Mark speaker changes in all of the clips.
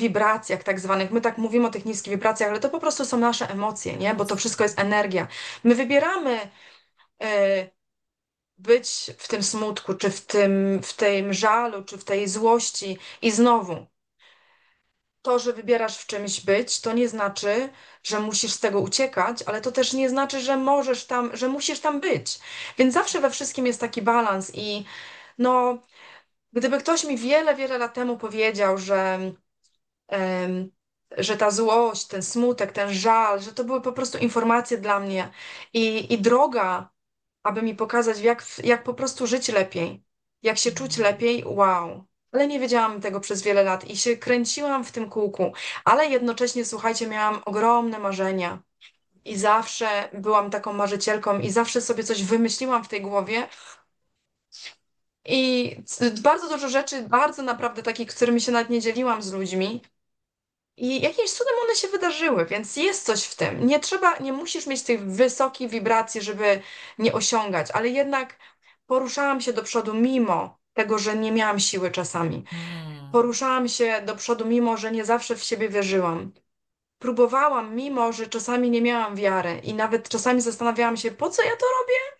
Speaker 1: wibracjach tak zwanych. My tak mówimy o tych niskich wibracjach, ale to po prostu są nasze emocje, nie? Bo to wszystko jest energia. My wybieramy e, być w tym smutku, czy w tym żalu, czy w tej złości. I znowu, to, że wybierasz w czymś być, to nie znaczy, że musisz z tego uciekać, ale to też nie znaczy, że możesz tam, że musisz tam być. Więc zawsze we wszystkim jest taki balans i no, gdyby ktoś mi wiele, wiele lat temu powiedział, em, że ta złość, ten smutek, ten żal, że to były po prostu informacje dla mnie i droga, aby mi pokazać, jak po prostu żyć lepiej, jak się czuć lepiej, wow. Ale nie wiedziałam tego przez wiele lat i się kręciłam w tym kółku, ale jednocześnie, słuchajcie, miałam ogromne marzenia i zawsze byłam taką marzycielką i zawsze sobie coś wymyśliłam w tej głowie i bardzo dużo rzeczy, bardzo naprawdę takich, którymi się nawet nie dzieliłam z ludźmi. I jakimś cudem one się wydarzyły, więc jest coś w tym. Nie trzeba, nie musisz mieć tych wysokich wibracji, żeby nie osiągać, ale jednak poruszałam się do przodu mimo tego, że nie miałam siły czasami.
Speaker 2: Mm.
Speaker 1: Poruszałam się do przodu mimo, że nie zawsze w siebie wierzyłam. Próbowałam, mimo że czasami nie miałam wiary i nawet czasami zastanawiałam się, po co ja to robię,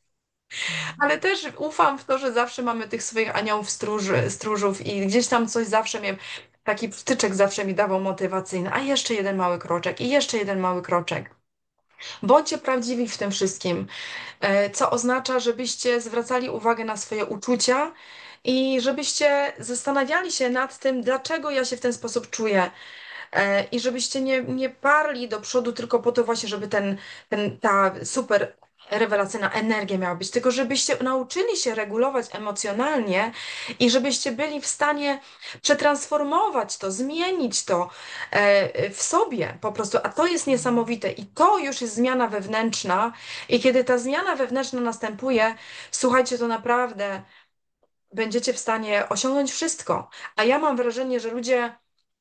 Speaker 2: Mm.
Speaker 1: ale też ufam w to, że zawsze mamy tych swoich aniołów stróżów i gdzieś tam coś zawsze mnie, taki wtyczek zawsze mi dawał motywacyjny, a jeszcze jeden mały kroczek i jeszcze jeden mały kroczek. Bądźcie prawdziwi w tym wszystkim, co oznacza, żebyście zwracali uwagę na swoje uczucia i żebyście zastanawiali się nad tym, dlaczego ja się w ten sposób czuję. I żebyście nie parli do przodu tylko po to właśnie, żeby ta super rewelacyjna energia miała być, tylko żebyście nauczyli się regulować emocjonalnie i żebyście byli w stanie przetransformować to, zmienić to w sobie po prostu. A to jest niesamowite i to już jest zmiana wewnętrzna. I kiedy ta zmiana wewnętrzna następuje, słuchajcie, to naprawdę będziecie w stanie osiągnąć wszystko. A ja mam wrażenie, że ludzie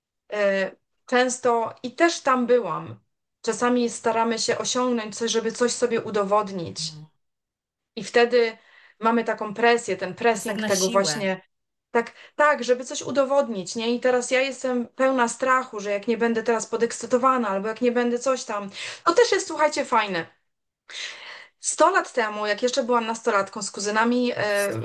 Speaker 1: często i też tam byłam. Czasami staramy się osiągnąć coś, żeby coś sobie udowodnić.
Speaker 2: Mm.
Speaker 1: I wtedy mamy taką presję, ten
Speaker 2: To jest tak
Speaker 1: pressing
Speaker 2: na
Speaker 1: tego
Speaker 2: siłę.
Speaker 1: właśnie, tak, tak, żeby coś udowodnić, nie? I teraz ja jestem pełna strachu, że jak nie będę teraz podekscytowana, albo jak nie będę coś tam. To też jest, słuchajcie, fajne. 100 lat temu, jak jeszcze byłam nastolatką z kuzynami,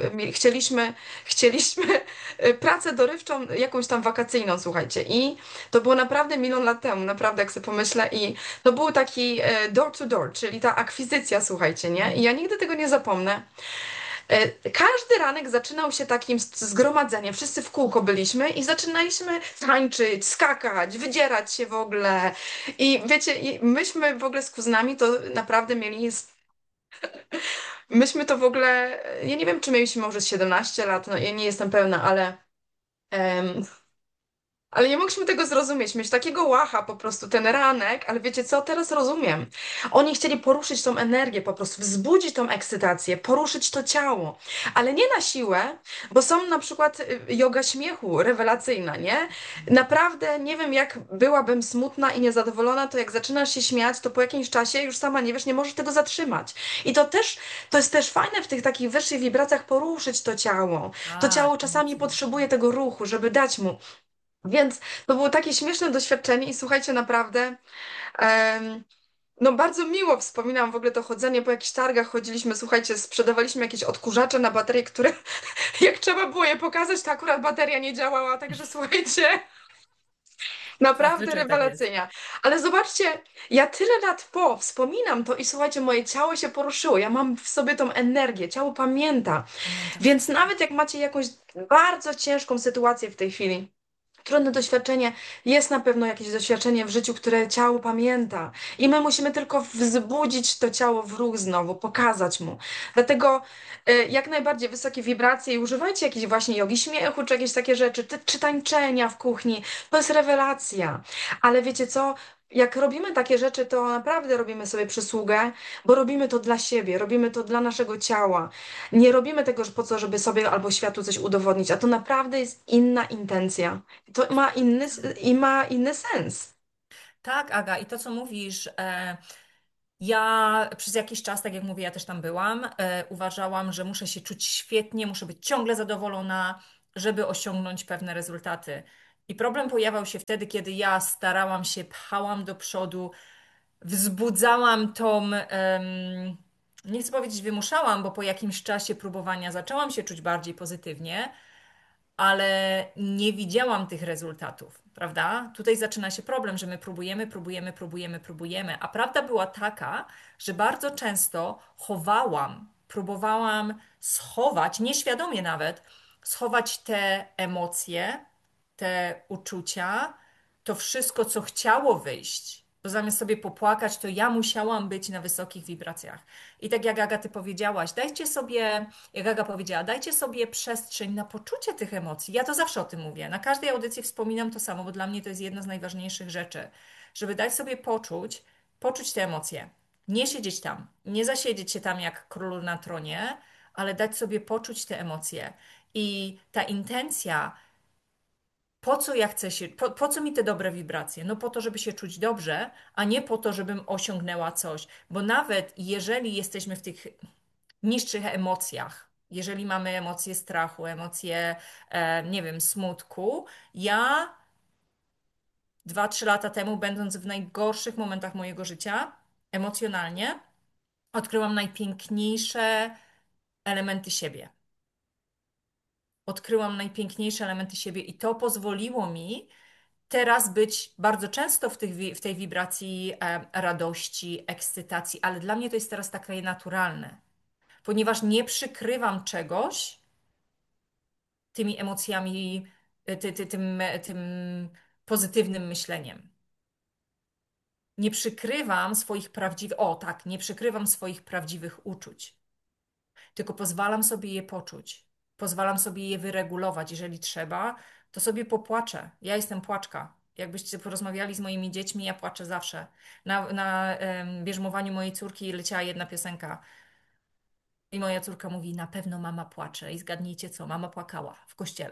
Speaker 1: chcieliśmy pracę dorywczą, jakąś tam wakacyjną, słuchajcie. I to było naprawdę milion lat temu, naprawdę, jak sobie pomyślę. I to był taki door to door, czyli ta akwizycja, słuchajcie, nie? I
Speaker 2: Mm.
Speaker 1: ja nigdy tego nie zapomnę. Każdy ranek zaczynał się takim zgromadzeniem. Wszyscy w kółko byliśmy i zaczynaliśmy tańczyć, skakać, wydzierać się w ogóle. I wiecie, myśmy w ogóle z kuzynami to naprawdę mieli. Myśmy to w ogóle, ja nie wiem, czy mieliśmy może z 17 lat, no ja nie jestem pełna, ale nie mogliśmy tego zrozumieć, mieć takiego łacha po prostu, ten ranek, ale wiecie co, teraz rozumiem. Oni chcieli poruszyć tą energię, po prostu wzbudzić tą ekscytację, poruszyć to ciało, ale nie na siłę, bo są na przykład joga śmiechu, rewelacyjna, nie? Naprawdę nie wiem, jak byłabym smutna i niezadowolona, to jak zaczynasz się śmiać, to po jakimś czasie już sama nie wiesz, nie możesz tego zatrzymać. I to też, to jest też fajne w tych takich wyższych wibracjach poruszyć to ciało. To
Speaker 2: Tak,
Speaker 1: ciało czasami
Speaker 2: koniecznie.
Speaker 1: potrzebuje tego ruchu, żeby dać mu. Więc to było takie śmieszne doświadczenie i słuchajcie, naprawdę, em, no bardzo miło wspominam w ogóle to chodzenie po jakichś targach, chodziliśmy, słuchajcie, sprzedawaliśmy jakieś odkurzacze na baterie, które jak trzeba było je pokazać, to akurat bateria nie działała, także słuchajcie, naprawdę
Speaker 2: Zazwyczaj tak jest.
Speaker 1: rewelacyjna. Ale zobaczcie, ja tyle lat po wspominam to i słuchajcie, moje ciało się poruszyło, ja mam w sobie tą energię, ciało pamięta,
Speaker 2: Pamięta
Speaker 1: więc
Speaker 2: wszystko.
Speaker 1: nawet jak macie jakąś bardzo ciężką sytuację w tej chwili, trudne doświadczenie, jest na pewno jakieś doświadczenie w życiu, które ciało pamięta. I my musimy tylko wzbudzić to ciało w ruch znowu, pokazać mu. Dlatego jak najbardziej wysokie wibracje i używajcie jakiejś właśnie jogi śmiechu, czy jakieś takie rzeczy, czy tańczenia w kuchni. To jest rewelacja. Ale wiecie co? Jak robimy takie rzeczy, to naprawdę robimy sobie przysługę, bo robimy to dla siebie, robimy to dla naszego ciała. Nie robimy tego po co, żeby sobie albo światu coś udowodnić, a to naprawdę jest inna intencja. To ma inny sens.
Speaker 2: Tak, Aga, i to, co mówisz, ja przez jakiś czas, tak jak mówię, ja też tam byłam, uważałam, że muszę się czuć świetnie, muszę być ciągle zadowolona, żeby osiągnąć pewne rezultaty. I problem pojawiał się wtedy, kiedy ja starałam się, pchałam do przodu, wzbudzałam nie chcę powiedzieć wymuszałam, bo po jakimś czasie próbowania zaczęłam się czuć bardziej pozytywnie, ale nie widziałam tych rezultatów, prawda? Tutaj zaczyna się problem, że my próbujemy, a prawda była taka, że bardzo często próbowałam schować, nieświadomie nawet, schować te emocje, te uczucia, to wszystko, co chciało wyjść. Bo zamiast sobie popłakać, to ja musiałam być na wysokich wibracjach. I tak jak Aga, ty powiedziałaś, dajcie sobie, jak Aga powiedziała, dajcie sobie przestrzeń na poczucie tych emocji. Ja to zawsze o tym mówię. Na każdej audycji wspominam to samo, bo dla mnie to jest jedna z najważniejszych rzeczy, żeby dać sobie poczuć te emocje. Nie siedzieć tam, nie zasiedzieć się tam jak król na tronie, ale dać sobie poczuć te emocje. I ta intencja, po co ja chcę się, po co mi te dobre wibracje? No po to, żeby się czuć dobrze, a nie po to, żebym osiągnęła coś. Bo nawet jeżeli jesteśmy w tych niższych emocjach, jeżeli mamy emocje strachu, emocje, nie wiem, smutku, ja 2, 3 lata temu, będąc w najgorszych momentach mojego życia emocjonalnie, odkryłam najpiękniejsze elementy siebie. Odkryłam najpiękniejsze elementy siebie i to pozwoliło mi teraz być bardzo często w tej wibracji radości, ekscytacji, ale dla mnie to jest teraz takie naturalne, ponieważ nie przykrywam czegoś tymi emocjami, tym pozytywnym myśleniem. Nie przykrywam swoich prawdziwych, o tak, nie przykrywam swoich prawdziwych uczuć, tylko pozwalam sobie je poczuć. Pozwalam sobie je wyregulować. Jeżeli trzeba, to sobie popłaczę. Ja jestem płaczka. Jakbyście porozmawiali z moimi dziećmi, ja płaczę zawsze. Na bierzmowaniu mojej córki leciała jedna piosenka. I moja córka mówi, na pewno mama płacze. I zgadnijcie co, mama płakała w kościele.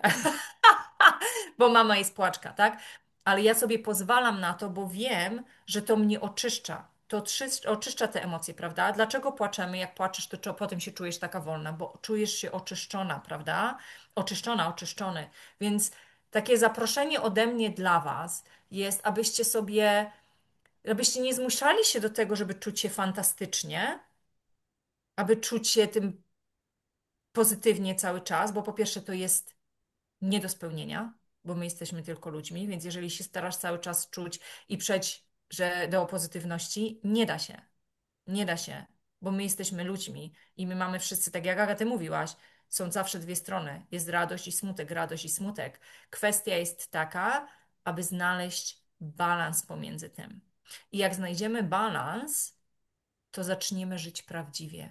Speaker 2: Bo mama jest płaczka, tak? Ale ja sobie pozwalam na to, bo wiem, że to mnie oczyszcza. To oczyszcza te emocje, prawda? Dlaczego płaczemy? Jak płaczesz, to potem się czujesz taka wolna, bo czujesz się oczyszczona, prawda? Oczyszczona, oczyszczony. Więc takie zaproszenie ode mnie dla Was jest, abyście nie zmuszali się do tego, żeby czuć się fantastycznie, aby czuć się tym pozytywnie cały czas, bo po pierwsze to jest nie do spełnienia, bo my jesteśmy tylko ludźmi, więc jeżeli się starasz cały czas czuć i przejść, że do pozytywności, nie da się. Nie da się, bo my jesteśmy ludźmi i my mamy wszyscy, tak jak Aga, ty mówiłaś, są zawsze dwie strony. Jest radość i smutek, radość i smutek. Kwestia jest taka, aby znaleźć balans pomiędzy tym. I jak znajdziemy balans, to zaczniemy żyć prawdziwie.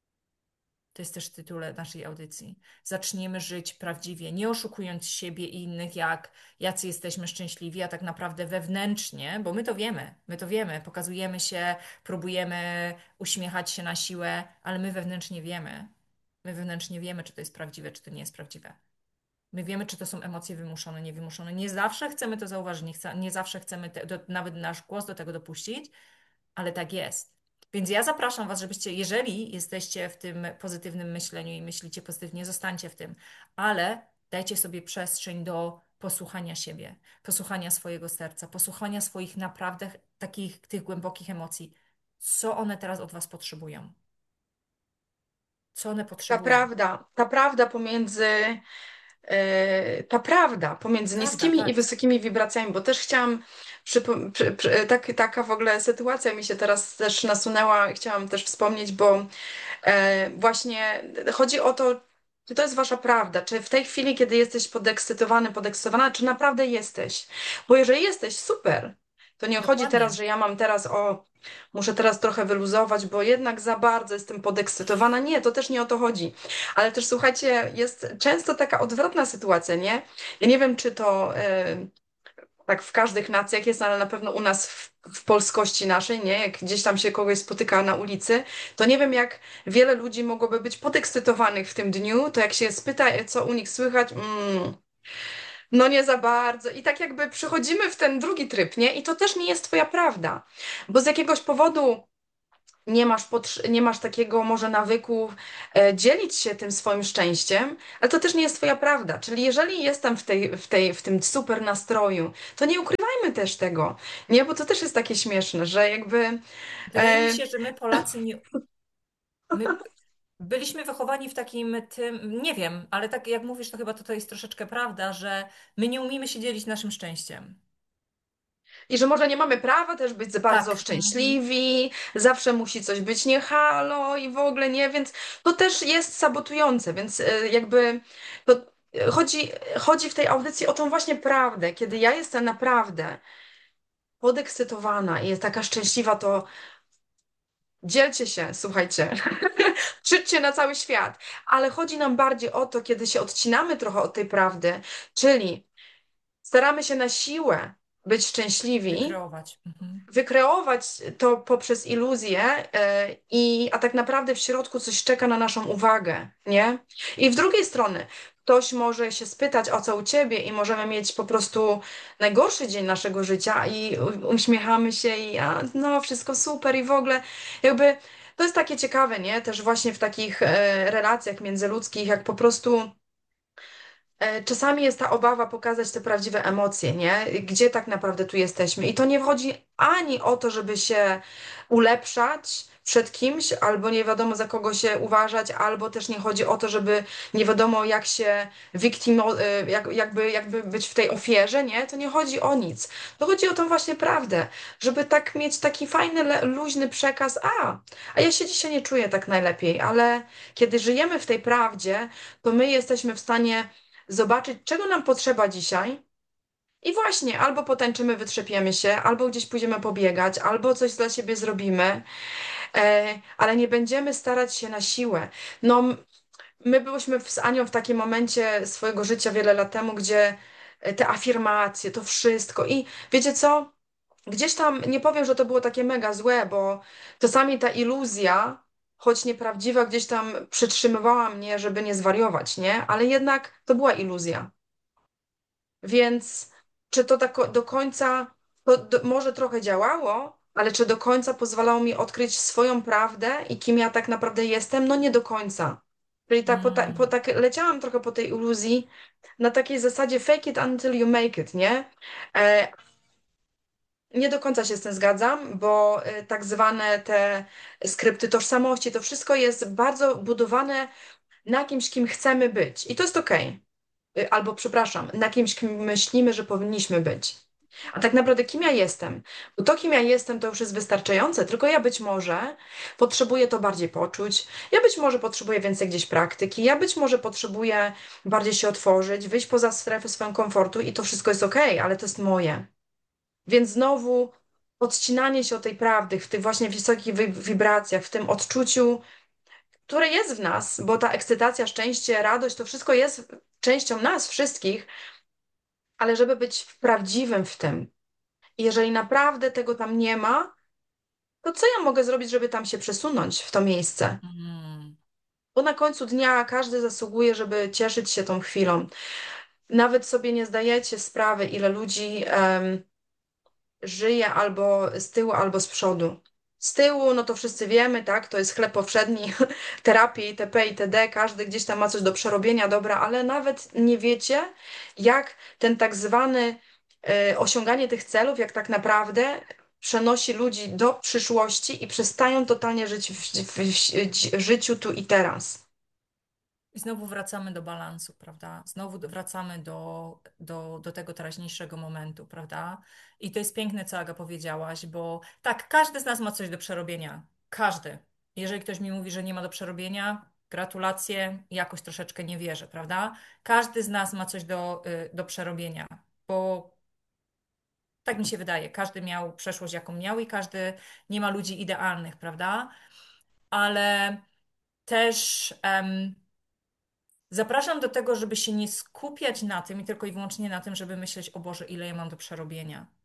Speaker 2: To jest też tytuł naszej audycji. Zaczniemy żyć prawdziwie, nie oszukując siebie i innych, jacy jesteśmy szczęśliwi, a tak naprawdę wewnętrznie, bo my to wiemy, pokazujemy się, próbujemy uśmiechać się na siłę, ale my wewnętrznie wiemy. My wewnętrznie wiemy, czy to jest prawdziwe, czy to nie jest prawdziwe. My wiemy, czy to są emocje wymuszone, niewymuszone. Nie zawsze chcemy to zauważyć, nie zawsze chcemy nawet nasz głos do tego dopuścić, ale tak jest. Więc ja zapraszam Was, żebyście, jeżeli jesteście w tym pozytywnym myśleniu i myślicie pozytywnie, zostańcie w tym, ale dajcie sobie przestrzeń do posłuchania siebie, posłuchania swojego serca, posłuchania swoich naprawdę takich, tych głębokich emocji. Co one teraz od Was potrzebują? Co one potrzebują?
Speaker 1: Ta prawda pomiędzy
Speaker 2: Prawda,
Speaker 1: niskimi i
Speaker 2: tak.
Speaker 1: wysokimi wibracjami, bo też chciałam, taka w ogóle sytuacja mi się teraz też nasunęła, chciałam też wspomnieć, bo właśnie chodzi o to, czy to jest wasza prawda, czy w tej chwili, kiedy jesteś podekscytowany, podekscytowana, czy naprawdę jesteś. Bo jeżeli jesteś, super. To nie chodzi teraz,
Speaker 2: Dokładnie.
Speaker 1: że ja mam teraz muszę teraz trochę wyluzować, bo jednak za bardzo jestem podekscytowana. Nie, to też nie o to chodzi. Ale też słuchajcie, jest często taka odwrotna sytuacja, nie? Ja nie wiem, czy to tak w każdych nacjach jest, ale na pewno u nas w polskości naszej, nie? Jak gdzieś tam się kogoś spotyka na ulicy, to nie wiem, jak wiele ludzi mogłoby być podekscytowanych w tym dniu, to jak się spyta, co u nich słychać, no nie za bardzo. I tak jakby przychodzimy w ten drugi tryb, nie? I to też nie jest twoja prawda, bo z jakiegoś powodu nie masz takiego może nawyku dzielić się tym swoim szczęściem, ale to też nie jest twoja prawda. Czyli jeżeli jestem w tym super nastroju, to nie ukrywajmy też tego, nie? Bo to też jest takie śmieszne, że jakby
Speaker 2: Wydaje mi
Speaker 1: e,
Speaker 2: się, że my Polacy nie, my byliśmy wychowani w takim tym, nie wiem, ale tak jak mówisz, to chyba to jest troszeczkę prawda, że my nie umiemy się dzielić naszym szczęściem.
Speaker 1: i że może nie mamy prawa też być za bardzo
Speaker 2: Tak. Mhm.
Speaker 1: szczęśliwi, zawsze musi coś być nie halo i w ogóle nie, więc to też jest sabotujące, więc jakby to chodzi, chodzi w tej audycji o tą właśnie prawdę, kiedy ja jestem naprawdę podekscytowana i jest taka szczęśliwa, to dzielcie się, słuchajcie, krzyczcie na cały świat, ale chodzi nam bardziej o to, kiedy się odcinamy trochę od tej prawdy, czyli staramy się na siłę być szczęśliwi,
Speaker 2: Wykreować. Mhm.
Speaker 1: wykreować to poprzez iluzję, a tak naprawdę w środku coś czeka na naszą uwagę, nie? I w drugiej strony ktoś może się spytać, o co u ciebie i możemy mieć po prostu najgorszy dzień naszego życia i uśmiechamy się i no wszystko super i w ogóle jakby to jest takie ciekawe, nie? Też właśnie w takich relacjach międzyludzkich, jak po prostu czasami jest ta obawa pokazać te prawdziwe emocje, nie? Gdzie tak naprawdę tu jesteśmy. I to nie chodzi ani o to, żeby się ulepszać przed kimś, albo nie wiadomo za kogo się uważać, albo też nie chodzi o to, żeby nie wiadomo jak się jakby być w tej ofierze, nie? To nie chodzi o nic. To chodzi o tą właśnie prawdę, żeby tak mieć taki fajny, luźny przekaz, a ja się dzisiaj nie czuję tak najlepiej, ale kiedy żyjemy w tej prawdzie, to my jesteśmy w stanie zobaczyć, czego nam potrzeba dzisiaj. I właśnie, albo potańczymy, wytrzepiemy się, albo gdzieś pójdziemy pobiegać, albo coś dla siebie zrobimy, ale nie będziemy starać się na siłę. No, my byliśmy z Anią w takim momencie swojego życia wiele lat temu, gdzie te afirmacje, to wszystko. I wiecie co? Gdzieś tam, nie powiem, że to było takie mega złe, bo czasami ta iluzja, choć nieprawdziwa, gdzieś tam przytrzymywała mnie, żeby nie zwariować, nie? Ale jednak to była iluzja. Więc czy to tak do końca, może trochę działało, ale czy do końca pozwalało mi odkryć swoją prawdę i kim ja tak naprawdę jestem? No nie do końca. Czyli tak,
Speaker 2: Mm.
Speaker 1: tak leciałam trochę po tej iluzji na takiej zasadzie fake it until you make it, nie? E, nie do końca się z tym zgadzam, bo tak zwane te skrypty tożsamości, to wszystko jest bardzo budowane na kimś, kim chcemy być. I to jest okej. Albo przepraszam, na kimś, kim myślimy, że powinniśmy być. A tak naprawdę kim ja jestem? Bo to, kim ja jestem, to już jest wystarczające, tylko ja być może potrzebuję to bardziej poczuć, ja być może potrzebuję więcej gdzieś praktyki, ja być może potrzebuję bardziej się otworzyć, wyjść poza strefę swojego komfortu i to wszystko jest okej, ale to jest moje. Więc znowu odcinanie się od tej prawdy w tych właśnie wysokich wibracjach, w tym odczuciu, które jest w nas, bo ta ekscytacja, szczęście, radość, to wszystko jest częścią nas wszystkich, ale żeby być prawdziwym w tym. I jeżeli naprawdę tego tam nie ma, to co ja mogę zrobić, żeby tam się przesunąć w to miejsce?
Speaker 2: Mm.
Speaker 1: Bo na końcu dnia każdy zasługuje, żeby cieszyć się tą chwilą. Nawet sobie nie zdajecie sprawy, ile ludzi żyje albo z tyłu, albo z przodu. Z tyłu, no to wszyscy wiemy, tak, to jest chleb powszedni, terapie itp. itd. Każdy gdzieś tam ma coś do przerobienia, dobra, ale nawet nie wiecie, jak ten tak zwany osiąganie tych celów, jak tak naprawdę przenosi ludzi do przyszłości i przestają totalnie żyć w życiu tu i teraz.
Speaker 2: I znowu wracamy do balansu, prawda? Znowu wracamy do tego teraźniejszego momentu, prawda? I to jest piękne, co Aga powiedziałaś, bo tak, każdy z nas ma coś do przerobienia. Każdy. Jeżeli ktoś mi mówi, że nie ma do przerobienia, gratulacje, jakoś troszeczkę nie wierzę, prawda? Każdy z nas ma coś do przerobienia, bo tak mi się wydaje. Każdy miał przeszłość, jaką miał i każdy nie ma ludzi idealnych, prawda? Ale też. Zapraszam do tego, żeby się nie skupiać na tym i tylko i wyłącznie na tym, żeby myśleć, o Boże, ile ja mam do przerobienia.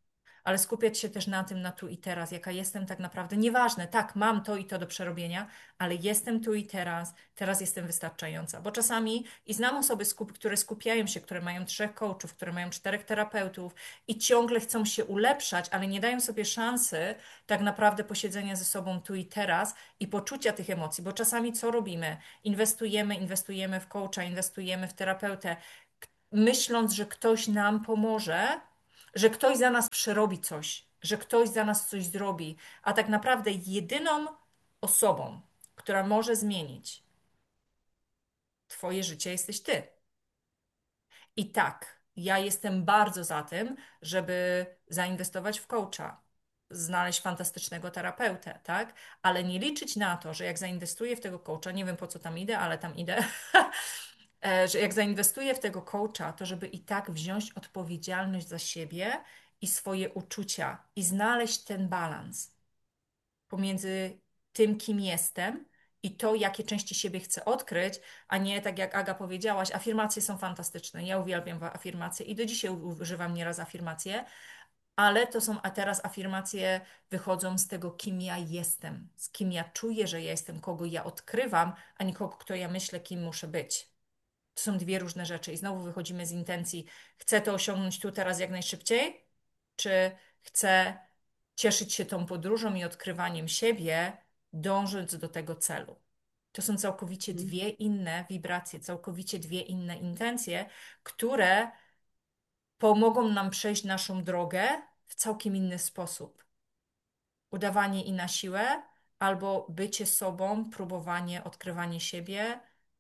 Speaker 2: ale skupiać się też na tym, na tu i teraz, jaka jestem tak naprawdę. Nieważne, tak, mam to i to do przerobienia, ale jestem tu i teraz, teraz jestem wystarczająca. Bo czasami i znam osoby, które skupiają się, które mają 3 coachów, które mają 4 terapeutów i ciągle chcą się ulepszać, ale nie dają sobie szansy tak naprawdę posiedzenia ze sobą tu i teraz i poczucia tych emocji, bo czasami co robimy? Inwestujemy w coacha, inwestujemy w terapeutę, myśląc, że ktoś nam pomoże, że ktoś za nas przerobi coś, że ktoś za nas coś zrobi, a tak naprawdę jedyną osobą, która może zmienić Twoje życie, jesteś Ty. I tak, ja jestem bardzo za tym, żeby zainwestować w coacha, znaleźć fantastycznego terapeutę, tak? Ale nie liczyć na to, że jak zainwestuję w tego coacha, nie wiem po co tam idę, ale tam idę, że jak zainwestuję w tego coacha, to żeby i tak wziąć odpowiedzialność za siebie i swoje uczucia i znaleźć ten balans pomiędzy tym, kim jestem i to, jakie części siebie chcę odkryć, a nie tak jak Aga powiedziałaś, afirmacje są fantastyczne. Ja uwielbiam afirmacje i do dzisiaj używam nieraz afirmacje, ale to są, a teraz afirmacje wychodzą z tego, kim ja jestem, z kim ja czuję, że ja jestem, kogo ja odkrywam, a nie kogo, kto ja myślę, kim muszę być. To są dwie różne rzeczy i znowu wychodzimy z intencji, chcę to osiągnąć tu teraz jak najszybciej, czy chcę cieszyć się tą podróżą i odkrywaniem siebie, dążąc do tego celu. To są całkowicie dwie inne wibracje, całkowicie dwie inne intencje, które pomogą nam przejść naszą drogę w całkiem inny sposób. Udawanie i na siłę, albo bycie sobą, próbowanie, odkrywanie siebie,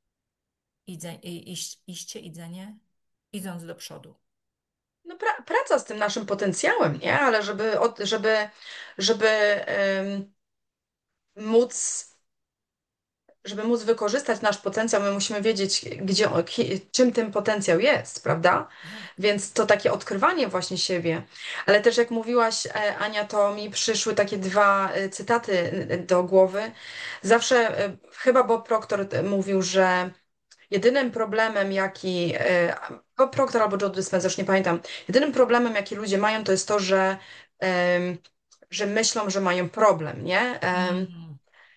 Speaker 2: iście, idzenie, idąc do przodu.
Speaker 1: No praca z tym naszym potencjałem, nie? Ale żeby móc żeby móc wykorzystać nasz potencjał, my musimy wiedzieć, czym ten potencjał jest, prawda?
Speaker 2: Tak.
Speaker 1: Więc to takie odkrywanie właśnie siebie. Ale też jak mówiłaś, Ania, to mi przyszły takie dwa cytaty do głowy. Zawsze chyba Bob Proctor mówił, że jedynym problemem, jaki Bob Proctor albo Joe Dispenza, już nie pamiętam, jedynym problemem, jaki ludzie mają, to jest to, że myślą, że mają problem, nie?
Speaker 2: Mm.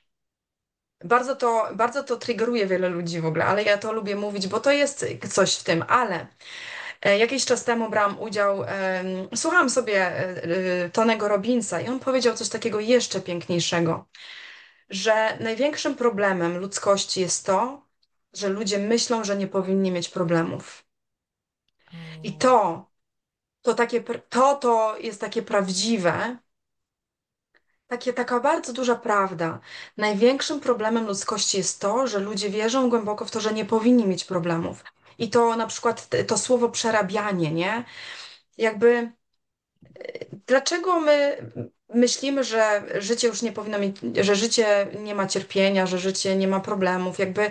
Speaker 1: Bardzo to triggeruje wiele ludzi w ogóle, ale ja to lubię mówić, bo to jest coś w tym, ale jakiś czas temu brałam udział, słuchałam sobie Tonego Robbinsa i on powiedział coś takiego jeszcze piękniejszego, że największym problemem ludzkości jest to, że ludzie myślą, że nie powinni mieć problemów. I
Speaker 2: O.
Speaker 1: to jest takie prawdziwe, taka bardzo duża prawda. Największym problemem ludzkości jest to, że ludzie wierzą głęboko w to, że nie powinni mieć problemów. I to na przykład to słowo przerabianie, nie? Jakby dlaczego my myślimy, że życie już nie powinno mieć, że życie nie ma cierpienia, że życie nie ma problemów? Jakby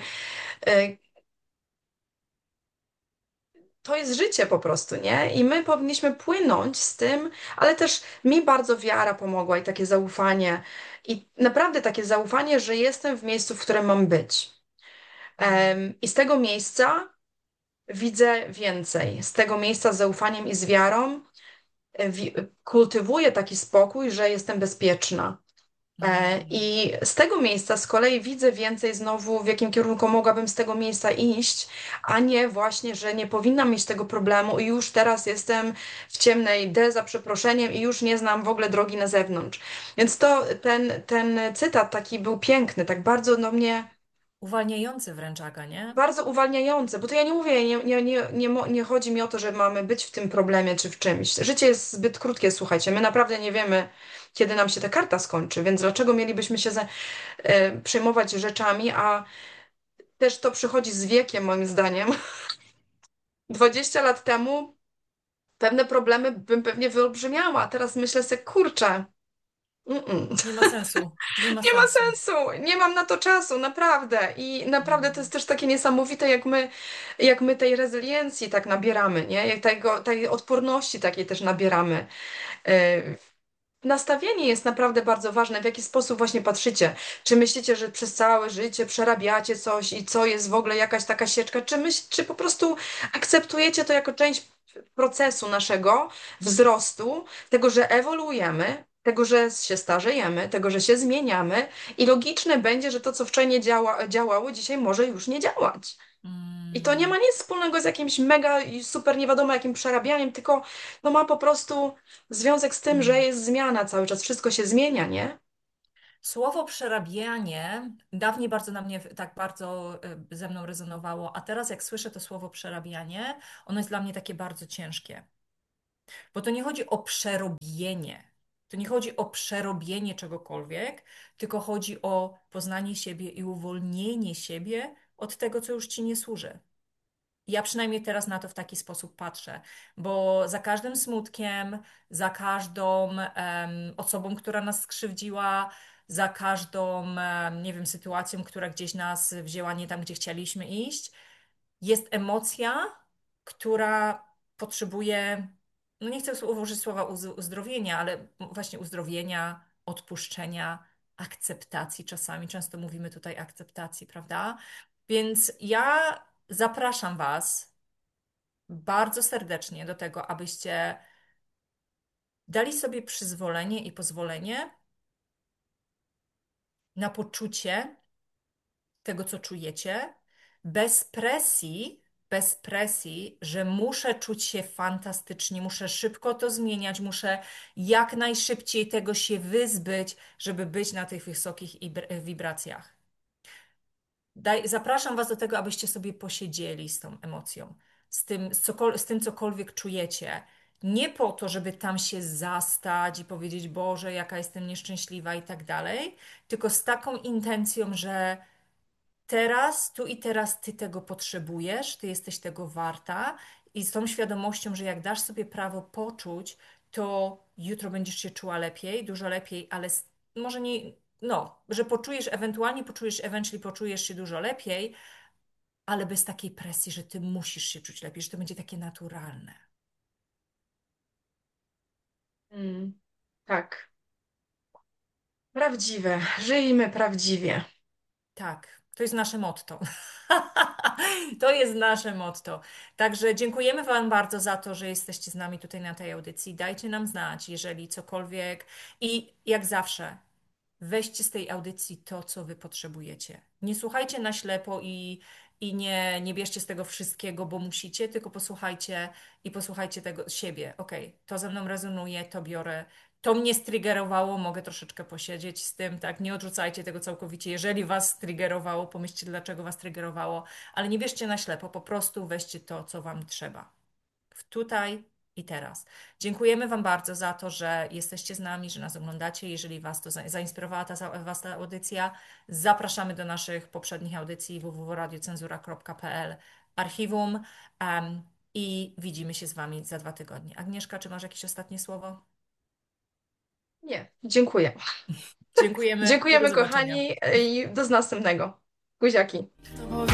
Speaker 1: to jest życie po prostu, nie? I my powinniśmy płynąć z tym, ale też mi bardzo wiara pomogła i takie zaufanie. I naprawdę takie zaufanie, że jestem w miejscu, w którym mam być.
Speaker 2: Mm.
Speaker 1: I z tego miejsca widzę więcej. Z tego miejsca z zaufaniem i z wiarą kultywuję taki spokój, że jestem bezpieczna.
Speaker 2: Mm.
Speaker 1: I z tego miejsca z kolei widzę więcej znowu, w jakim kierunku mogłabym z tego miejsca iść, a nie właśnie, że nie powinnam mieć tego problemu i już teraz jestem w ciemnej D za przeproszeniem i już nie znam w ogóle drogi na zewnątrz. Więc ten cytat taki był piękny, tak bardzo do mnie,
Speaker 2: Uwalniający wręcz, Aga, nie?
Speaker 1: bardzo uwalniający, bo to ja nie mówię, nie chodzi mi o to, że mamy być w tym problemie czy w czymś. Życie jest zbyt krótkie, słuchajcie, my naprawdę nie wiemy, kiedy nam się ta karta skończy, więc dlaczego mielibyśmy się przejmować rzeczami, a też to przychodzi z wiekiem, moim zdaniem. 20 lat temu pewne problemy bym pewnie wyolbrzymiała, a teraz myślę sobie, kurczę,
Speaker 2: Nie ma sensu. Nie ma
Speaker 1: nie ma
Speaker 2: sensu.
Speaker 1: sensu, nie mam na to czasu, naprawdę. I naprawdę to
Speaker 2: Mm.
Speaker 1: jest też takie niesamowite, jak my tej rezyliencji tak nabieramy, nie? Jak tej odporności takiej też nabieramy. Y, Nastawienie jest naprawdę bardzo ważne, w jaki sposób właśnie patrzycie. Czy myślicie, że przez całe życie przerabiacie coś i co jest w ogóle jakaś taka sieczka, czy po prostu akceptujecie to jako część procesu naszego wzrostu, tego, że ewoluujemy, tego, że się starzejemy, tego, że się zmieniamy i logiczne będzie, że to, co wczoraj nie działało, dzisiaj może już nie działać. I to nie
Speaker 2: Mm,
Speaker 1: ma nic wspólnego z jakimś mega i super nie wiadomo jakim przerabianiem, tylko no ma po prostu związek z tym, że
Speaker 2: mm.
Speaker 1: jest zmiana cały czas, wszystko się zmienia, nie?
Speaker 2: Słowo przerabianie dawniej bardzo na mnie tak bardzo ze mną rezonowało, a teraz jak słyszę to słowo przerabianie, ono jest dla mnie takie bardzo ciężkie. Bo to nie chodzi o przerobienie. To nie chodzi o przerobienie czegokolwiek, tylko chodzi o poznanie siebie i uwolnienie siebie od tego, co już ci nie służy. Ja przynajmniej teraz na to w taki sposób patrzę, bo za każdym smutkiem, za każdą osobą, która nas skrzywdziła, za każdą, nie wiem, sytuacją, która gdzieś nas wzięła nie tam, gdzie chcieliśmy iść, jest emocja, która potrzebuje, no nie chcę użyć słowa uzdrowienia, ale właśnie uzdrowienia, odpuszczenia, akceptacji czasami. Często mówimy tutaj akceptacji, prawda? Więc ja zapraszam Was bardzo serdecznie do tego, abyście dali sobie przyzwolenie i pozwolenie na poczucie tego, co czujecie, bez presji, że muszę czuć się fantastycznie, muszę szybko to zmieniać, muszę jak najszybciej tego się wyzbyć, żeby być na tych wysokich wibracjach. Zapraszam Was do tego, abyście sobie posiedzieli z tą emocją, z tym cokolwiek czujecie. Nie po to, żeby tam się zastać i powiedzieć, Boże, jaka jestem nieszczęśliwa i tak dalej, tylko z taką intencją, że teraz, tu i teraz ty tego potrzebujesz, ty jesteś tego warta i z tą świadomością, że jak dasz sobie prawo poczuć, to jutro będziesz się czuła lepiej, dużo lepiej, ale może nie, no, że poczujesz, ewentualnie poczujesz, eventually poczujesz się dużo lepiej, ale bez takiej presji, że ty musisz się czuć lepiej, że to będzie takie naturalne.
Speaker 1: Mm, tak. Prawdziwe. Żyjmy prawdziwie.
Speaker 2: Tak, to jest nasze motto. To jest nasze motto. Także dziękujemy Wam bardzo za to, że jesteście z nami tutaj na tej audycji. Dajcie nam znać, jeżeli cokolwiek. I jak zawsze, weźcie z tej audycji to, co Wy potrzebujecie. Nie słuchajcie na ślepo i nie bierzcie z tego wszystkiego, bo musicie, tylko posłuchajcie i posłuchajcie tego siebie. Okej, to ze mną rezonuje, to biorę. To mnie striggerowało, mogę troszeczkę posiedzieć z tym, tak? Nie odrzucajcie tego całkowicie. Jeżeli was striggerowało, pomyślcie, dlaczego was triggerowało, ale nie bierzcie na ślepo, po prostu weźcie to, co wam trzeba. Tutaj i teraz. Dziękujemy Wam bardzo za to, że jesteście z nami, że nas oglądacie. Jeżeli Was to zainspirowała Was ta audycja, zapraszamy do naszych poprzednich audycji www.radiocenzura.pl archiwum i widzimy się z Wami za 2 tygodnie. Agnieszka, czy masz jakieś ostatnie słowo?
Speaker 1: Nie, dziękuję.
Speaker 2: Dziękujemy i do
Speaker 1: Dziękujemy,
Speaker 2: zobaczenia.
Speaker 1: kochani, i do następnego. Buziaki.